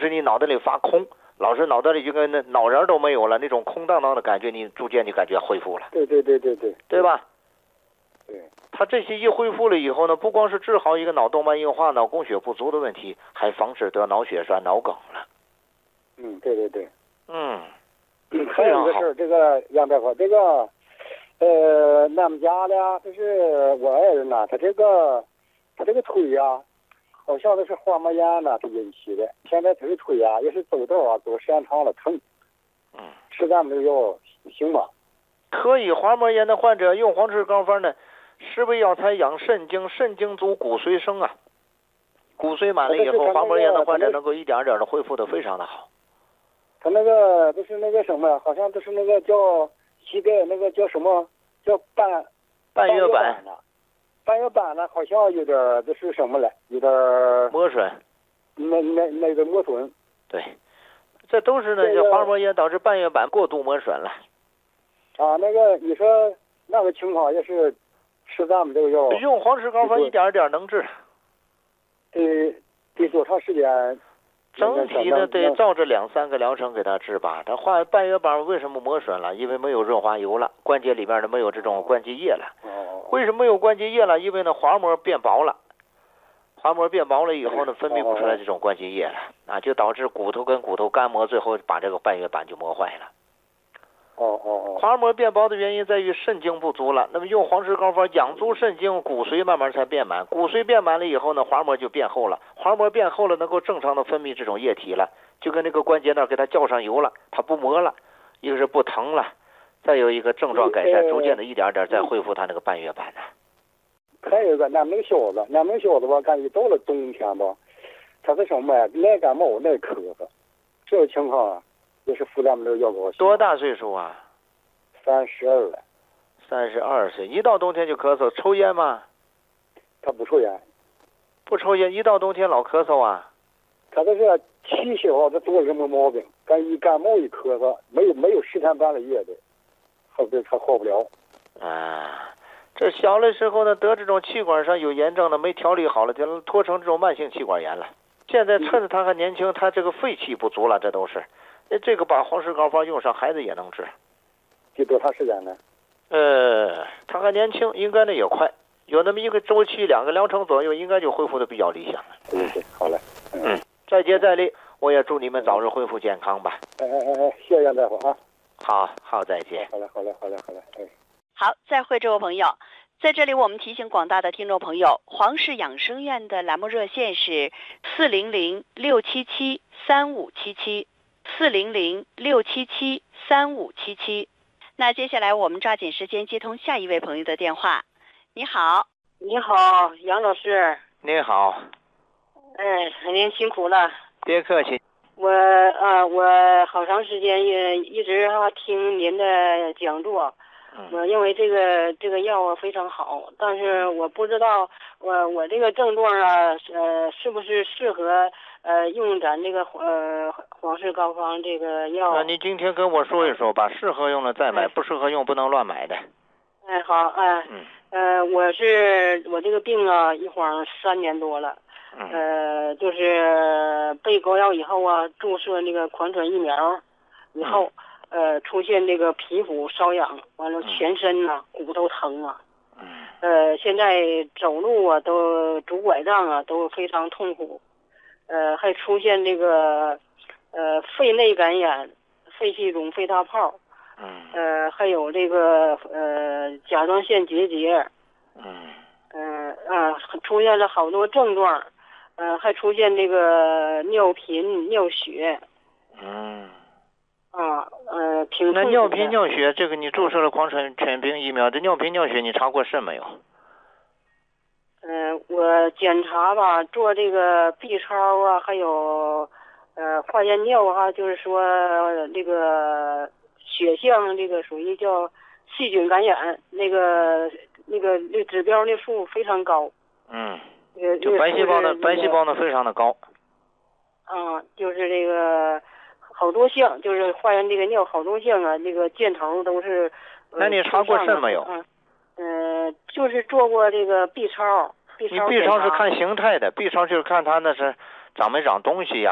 时你脑袋里发空，老是脑袋里就跟那脑仁都没有了，那种空荡荡的感觉，你逐渐就感觉恢复了。 对吧？ 对。 他这些一恢复了以后呢，不光是治好一个脑动脉硬化、脑供血不足的问题，还防止得脑血栓、脑梗了。 对。 还有一个事儿，这个杨大夫，这个俺们家的，就是我爱人呐，他这个腿呀，好像是滑膜炎呐，他引起的。现在他的腿呀，也是走道啊，走时间长了疼。吃咱们这药行吗？ 可以，滑膜炎的患者用黄氏膏方呢，食味药材养肾经，肾经足骨髓生啊。骨髓满了以后，滑膜炎的患者能够一点点的恢复的非常的好。 他那个就是那个什么，好像就是那个叫膝盖那个叫什么叫半月板呢？半月板呢，好像有点这是什么了？有点磨损。 那个磨损。 对，这都是呢，这滑膜炎导致半月板过度磨损了。 那个你说那个情况也是吃咱们这个药， 用黄氏膏方一点点能治。 得多长时间？ 整体呢得照着2-3个疗程给他治吧。他换半月板为什么磨损了？因为没有润滑油了，关节里边呢没有这种关节液了。为什么没有关节液了？因为呢滑膜变薄了。滑膜变薄了以后呢，分泌不出来这种关节液了就导致骨头跟骨头干磨，最后把这个半月板就磨坏了。滑膜变薄的原因在于肾精不足了。那么用黄氏膏方养足肾精，骨髓慢慢才变满。骨髓变满了以后呢，滑膜就变厚了。滑膜变厚了，能够正常的分泌这种液体了，就跟那个关节那儿给它浇上油了，它不磨了，一个是不疼了，再有一个症状改善，逐渐的一点点再恢复它那个半月板呢。 还有一个俺们小子吧，感觉到了冬天吧，他是什么呀？爱感冒爱咳嗽，这个情况啊，也是服咱们这个药膏。 多大岁数啊 ？32了。 32岁，一到冬天就咳嗽，抽烟吗？ 他不抽烟。 不抽烟，一到冬天老咳嗽啊？ 他这是气小，他多什么毛病？一感冒一咳嗽，没有10天半个月的，他好不了。 这小的时候呢，得这种气管上有炎症的，没调理好了，就拖成这种慢性气管炎了。现在趁着他还年轻，他这个肺气不足了，这都是。这个把黄氏膏方用上，孩子也能治。 得多长时间呢？ 他还年轻，应该呢也快，有那么一个周期，2个疗程左右，应该就恢复的比较理想了。 对，好嘞。 再接再厉，我也祝你们早日恢复健康吧。 谢谢杨大夫啊。 好，再见。 好嘞。 好，再会，这位朋友。在这里，我们提醒广大的听众朋友，黄氏养生院的栏目热线是400-677-3577，400-677-3577。那接下来我们抓紧时间接通下一位朋友的电话。你好， 杨老师。 你好。 您辛苦了。 别客气。 我好长时间也一直听您的讲座。我认为这个药非常好，但是我不知道我这个症状是不是适合用咱这个黄氏膏方这个药。 你今天跟我说一说吧，适合用了再买，不适合用不能乱买的。 好。我这个病啊，一晃3年多了。就是被膏药以后注射那个狂犬疫苗以后。出现这个皮肤瘙痒，完了全身骨头疼啊。现在走路都拄拐杖都非常痛苦。还出现这个肺内感染、肺气肿、肺大泡。还有这个甲状腺结节。出现了好多症状。还出现这个尿频、尿血。挺痛苦的。 那尿频尿血，这个你注射了狂犬病疫苗，这尿频尿血你查过肾没有？ 我检查吧，做这个 B 超还有化验尿就是说这个血象这个属于叫细菌感染，那指标那数非常高。 就白细胞呢非常的高。 就是这个。好多项，就是化验这个尿好多项这个箭头都是。 那你查过肾没有？ 就是做过这个 B 超。 你 B 超是看形态的，B 超就是看它那是长没长东西呀。